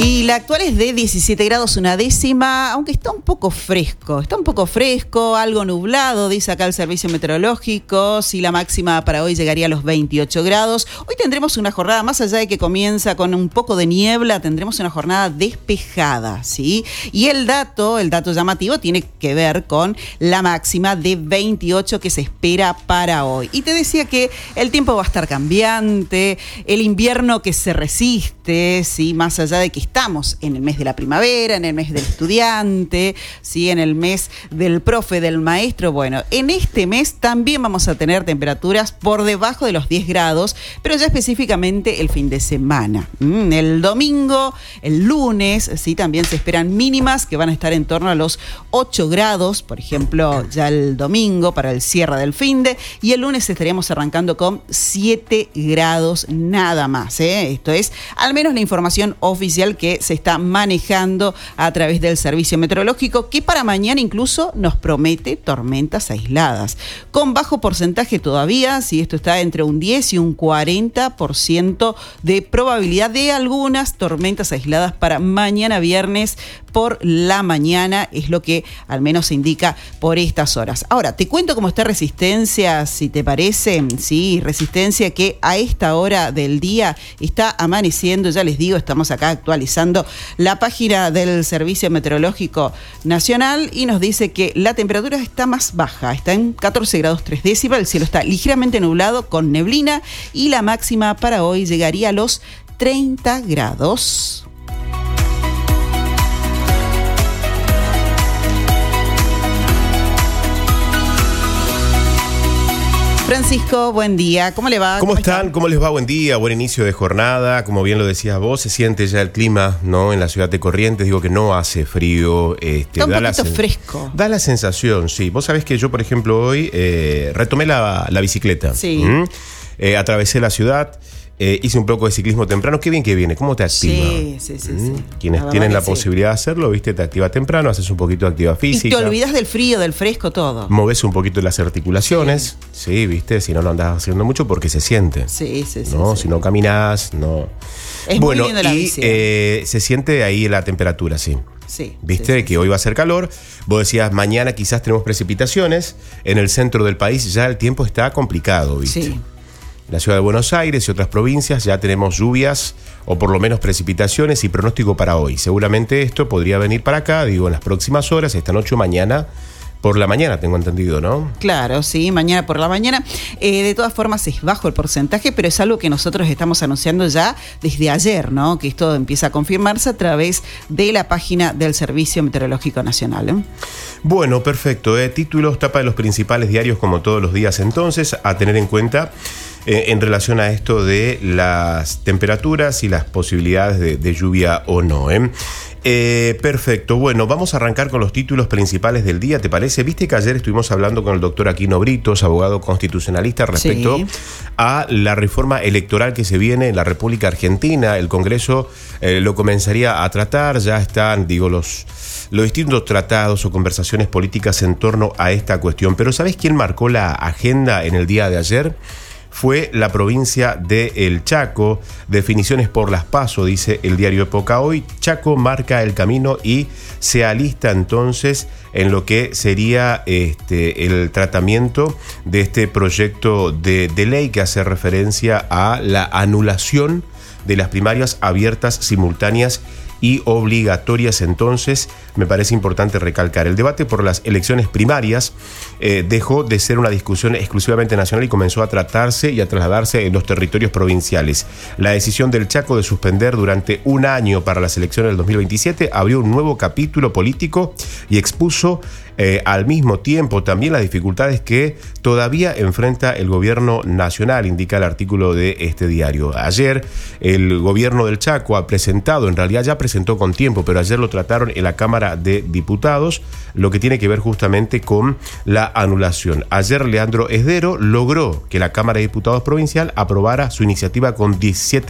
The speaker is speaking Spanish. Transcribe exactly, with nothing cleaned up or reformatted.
Y la actual es de diecisiete grados una décima, aunque está un poco fresco, está un poco fresco, algo nublado, dice acá el servicio meteorológico. Si la máxima para hoy llegaría a los veintiocho grados. Hoy tendremos una jornada, más allá de que comienza con un poco de niebla, tendremos una jornada despejada, ¿sí? Y el dato, el dato llamativo tiene que ver con la máxima de veintiocho que se espera para hoy. Y te decía que el tiempo va a estar cambiante, el invierno que se resiste, ¿sí? Más allá de que estamos en el mes de la primavera, en el mes del estudiante, ¿sí? En el mes del profe, del maestro. Bueno, en este mes también vamos a tener temperaturas por debajo de los diez grados, pero ya específicamente el fin de semana. Mm, el domingo, el lunes, ¿sí? También se esperan mínimas que van a estar en torno a los ocho grados, por ejemplo, ya el domingo para el cierre del finde, y el lunes estaríamos arrancando con siete grados nada más, ¿eh? Esto es al menos la información oficial que se está manejando a través del servicio meteorológico, que para mañana incluso nos promete tormentas aisladas, con bajo porcentaje todavía, si esto está entre un diez y un cuarenta por ciento de probabilidad de algunas tormentas aisladas para mañana viernes por la mañana, es lo que al menos se indica por estas horas. Ahora, te cuento cómo está Resistencia, si te parece, sí, Resistencia que a esta hora del día está amaneciendo, ya les digo, estamos acá actualizando la página del Servicio Meteorológico Nacional y nos dice que la temperatura está más baja, está en catorce grados tres décimas, el cielo está ligeramente nublado con neblina y la máxima para hoy llegaría a los treinta grados. Francisco, buen día. ¿Cómo le va? ¿Cómo, ¿Cómo están? están? ¿Cómo les va? Buen día, buen inicio de jornada. Como bien lo decías vos, se siente ya el clima, ¿no? En la ciudad de Corrientes, digo que no hace frío. Este, Está un da poquito la sen- fresco. Da la sensación, sí. Vos sabés que yo, por ejemplo, hoy eh, retomé la, la bicicleta. Sí. ¿Mm? Eh, atravesé la ciudad. Eh, hice un poco de ciclismo temprano. Qué bien que viene. ¿Cómo te activa? Sí, sí, sí. ¿Mm? sí. Quienes La tienen la sí. posibilidad de hacerlo, viste, te activa temprano, haces un poquito de actividad física. Y te olvidas del frío, del fresco, todo. Moves un poquito las articulaciones. Sí, sí, viste, si no lo andás haciendo mucho porque se siente. Sí, sí, sí. ¿No? sí. Si no caminás, no. Es bueno, muy lindo la y bici. eh, se siente ahí la temperatura, sí. Sí. Viste sí, sí, que sí. hoy va a ser calor. Vos decías, mañana quizás tenemos precipitaciones. En el centro del país ya el tiempo está complicado, ¿viste? Sí. La ciudad de Buenos Aires y otras provincias ya tenemos lluvias o por lo menos precipitaciones y pronóstico para hoy. Seguramente esto podría venir para acá, digo, en las próximas horas, esta noche o mañana. Por la mañana, tengo entendido, ¿no? Claro, sí, mañana por la mañana. Eh, de todas formas es bajo el porcentaje, pero es algo que nosotros estamos anunciando ya desde ayer, ¿no? Que esto empieza a confirmarse a través de la página del Servicio Meteorológico Nacional, ¿eh? Bueno, perfecto. ¿eh? Títulos, tapa de los principales diarios como todos los días entonces, a tener en cuenta eh, en relación a esto de las temperaturas y las posibilidades de, de lluvia o no, ¿eh? Eh, perfecto, bueno, vamos a arrancar con los títulos principales del día, ¿te parece? Viste que ayer estuvimos hablando con el doctor Aquino Britos, abogado constitucionalista, respecto sí. a la reforma electoral que se viene en la República Argentina. El Congreso eh, lo comenzaría a tratar, ya están, digo, los, los distintos tratados o conversaciones políticas en torno a esta cuestión. Pero ¿sabés quién marcó la agenda en el día de ayer? Fue la provincia de El Chaco. Definiciones por las PASO, dice el diario Época hoy. Chaco marca el camino y se alista entonces en lo que sería este, el tratamiento de este proyecto de, de ley que hace referencia a la anulación de las primarias abiertas, simultáneas y obligatorias. Entonces, me parece importante recalcar, el debate por las elecciones primarias eh, dejó de ser una discusión exclusivamente nacional y comenzó a tratarse y a trasladarse en los territorios provinciales. La decisión del Chaco de suspender durante un año para las elecciones del dos mil veintisiete abrió un nuevo capítulo político y expuso eh, al mismo tiempo también las dificultades que todavía enfrenta el gobierno nacional, indica el artículo de este diario. Ayer, el gobierno del Chaco ha presentado, en realidad ya presentó con tiempo, pero ayer lo trataron en la Cámara de Diputados, lo que tiene que ver justamente con la anulación. Ayer Leandro Esdero logró que la Cámara de Diputados provincial aprobara su iniciativa con diecisiete